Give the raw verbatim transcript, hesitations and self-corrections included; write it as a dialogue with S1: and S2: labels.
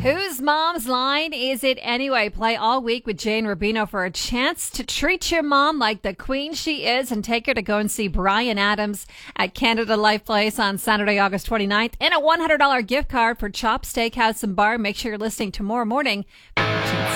S1: Whose mom's line is it anyway? Play all week with Jane Rubino for a chance to treat your mom like the queen she is and take her to go and see Bryan Adams at Canada Life Place on Saturday, August twenty-ninth, and a one hundred dollars gift card for Chop Steakhouse and Bar. Make sure you're listening tomorrow morning.